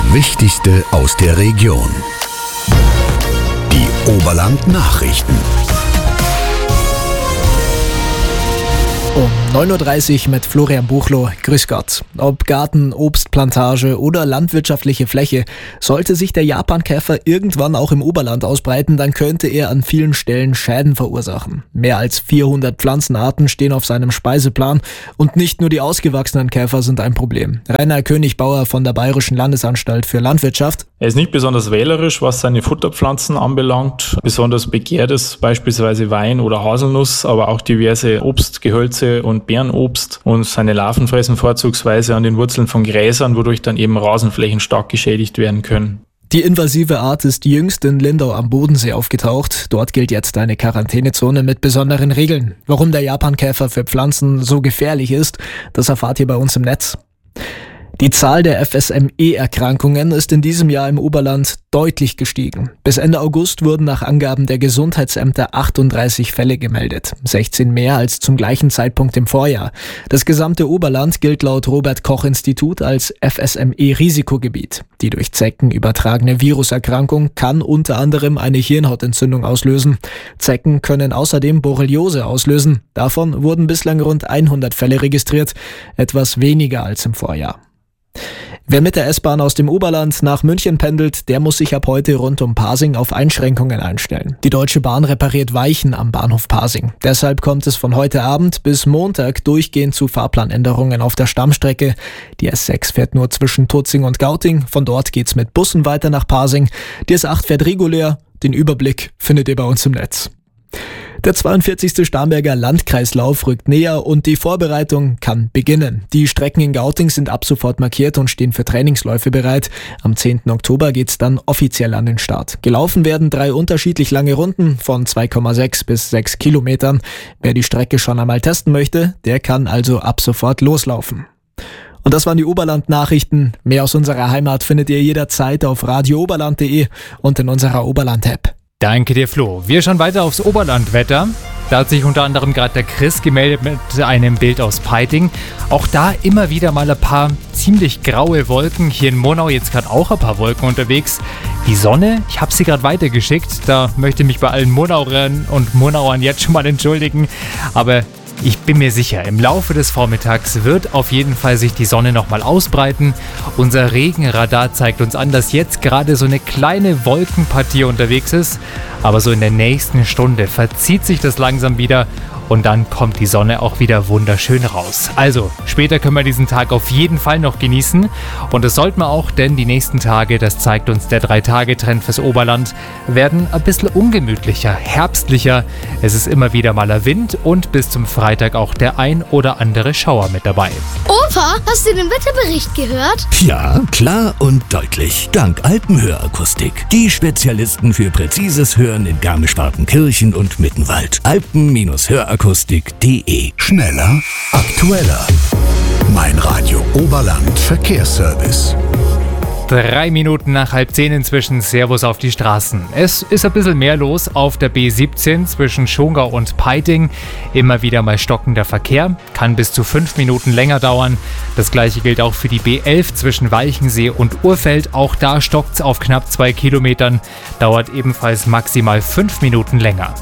Das Wichtigste aus der Region. Die Oberland-Nachrichten. Um 9.30 Uhr mit Florian Buchloh. Grüß Gott. Ob Garten, Obstplantage oder landwirtschaftliche Fläche, sollte sich der Japankäfer irgendwann auch im Oberland ausbreiten, dann könnte er an vielen Stellen Schäden verursachen. Mehr als 400 Pflanzenarten stehen auf seinem Speiseplan und nicht nur die ausgewachsenen Käfer sind ein Problem. Rainer Königbauer von der Bayerischen Landesanstalt für Landwirtschaft. Er ist nicht besonders wählerisch, was seine Futterpflanzen anbelangt. Besonders begehrt ist beispielsweise Wein oder Haselnuss, aber auch diverse Obstgehölze und Beerenobst, und seine Larven fressen vorzugsweise an den Wurzeln von Gräsern, wodurch dann eben Rasenflächen stark geschädigt werden können. Die invasive Art ist jüngst in Lindau am Bodensee aufgetaucht. Dort gilt jetzt eine Quarantänezone mit besonderen Regeln. Warum der Japankäfer für Pflanzen so gefährlich ist, das erfahrt ihr bei uns im Netz. Die Zahl der FSME-Erkrankungen ist in diesem Jahr im Oberland deutlich gestiegen. Bis Ende August wurden nach Angaben der Gesundheitsämter 38 Fälle gemeldet, 16 mehr als zum gleichen Zeitpunkt im Vorjahr. Das gesamte Oberland gilt laut Robert-Koch-Institut als FSME-Risikogebiet. Die durch Zecken übertragene Viruserkrankung kann unter anderem eine Hirnhautentzündung auslösen. Zecken können außerdem Borreliose auslösen. Davon wurden bislang rund 100 Fälle registriert, etwas weniger als im Vorjahr. Wer mit der S-Bahn aus dem Oberland nach München pendelt, der muss sich ab heute rund um Pasing auf Einschränkungen einstellen. Die Deutsche Bahn repariert Weichen am Bahnhof Pasing. Deshalb kommt es von heute Abend bis Montag durchgehend zu Fahrplanänderungen auf der Stammstrecke. Die S6 fährt nur zwischen Tutzing und Gauting. Von dort geht's mit Bussen weiter nach Pasing. Die S8 fährt regulär. Den Überblick findet ihr bei uns im Netz. Der 42. Starnberger Landkreislauf rückt näher und die Vorbereitung kann beginnen. Die Strecken in Gauting sind ab sofort markiert und stehen für Trainingsläufe bereit. Am 10. Oktober geht's dann offiziell an den Start. Gelaufen werden 3 unterschiedlich lange Runden von 2,6 bis 6 Kilometern. Wer die Strecke schon einmal testen möchte, der kann also ab sofort loslaufen. Und das waren die Oberland-Nachrichten. Mehr aus unserer Heimat findet ihr jederzeit auf radiooberland.de und in unserer Oberland-App. Danke dir, Flo. Wir schauen weiter aufs Oberlandwetter. Da hat sich unter anderem gerade der Chris gemeldet mit einem Bild aus Peiting. Auch da immer wieder mal ein paar ziemlich graue Wolken. Hier in Monau jetzt gerade auch ein paar Wolken unterwegs. Die Sonne, ich habe sie gerade weitergeschickt. Da möchte ich mich bei allen Monauern und Monauern jetzt schon mal entschuldigen. Aber ich bin mir sicher, im Laufe des Vormittags wird auf jeden Fall sich die Sonne nochmal ausbreiten. Unser Regenradar zeigt uns an, dass jetzt gerade so eine kleine Wolkenpartie unterwegs ist. Aber so in der nächsten Stunde verzieht sich das langsam wieder und dann kommt die Sonne auch wieder wunderschön raus. Also, später können wir diesen Tag auf jeden Fall noch genießen. Und das sollten wir auch, denn die nächsten Tage, das zeigt uns der 3-Tage-Trend fürs Oberland, werden ein bisschen ungemütlicher, herbstlicher. Es ist immer wieder mal ein Wind und bis zum Freitag auch der ein oder andere Schauer mit dabei. Opa, hast du den Wetterbericht gehört? Ja, klar und deutlich. Dank Alpenhörakustik. Die Spezialisten für präzises Hören in Garmisch-Partenkirchen und Mittenwald. Alpen-Hörakustik.de. Schneller, aktueller. Mein Radio Oberland Verkehrsservice. 3 Minuten nach 9:30 inzwischen. Servus auf die Straßen. Es ist ein bisschen mehr los auf der B17 zwischen Schongau und Peiting. Immer wieder mal stockender Verkehr. Kann bis zu 5 Minuten länger dauern. Das gleiche gilt auch für die B11 zwischen Walchensee und Urfeld. Auch da stockt's auf knapp 2 Kilometern. Dauert ebenfalls maximal 5 Minuten länger.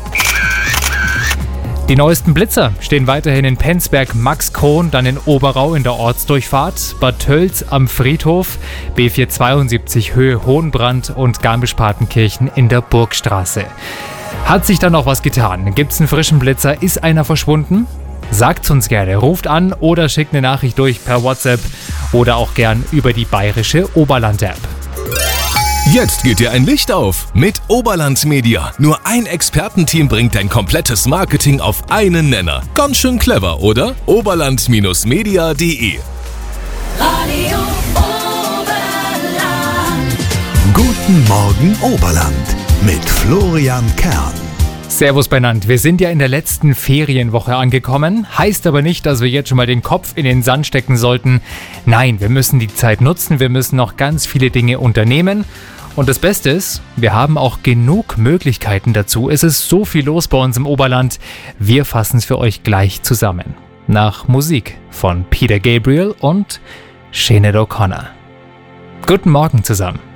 Die neuesten Blitzer stehen weiterhin in Penzberg, Maxkron, dann in Oberau in der Ortsdurchfahrt, Bad Tölz am Friedhof, B472 Höhe Hohenbrand und Garmisch-Partenkirchen in der Burgstraße. Hat sich da noch was getan? Gibt's einen frischen Blitzer? Ist einer verschwunden? Sagt's uns gerne, ruft an oder schickt eine Nachricht durch per WhatsApp oder auch gern über die bayerische Oberland-App. Jetzt geht dir ein Licht auf mit Oberland Media. Nur ein Expertenteam bringt dein komplettes Marketing auf einen Nenner. Ganz schön clever, oder? Oberland-media.de. Radio Oberland. Guten Morgen Oberland mit Florian Kern. Servus beieinander. Wir sind ja in der letzten Ferienwoche angekommen. Heißt aber nicht, dass wir jetzt schon mal den Kopf in den Sand stecken sollten. Nein, wir müssen die Zeit nutzen. Wir müssen noch ganz viele Dinge unternehmen. Und das Beste ist, wir haben auch genug Möglichkeiten dazu. Es ist so viel los bei uns im Oberland. Wir fassen es für euch gleich zusammen. Nach Musik von Peter Gabriel und Sinead O'Connor. Guten Morgen zusammen.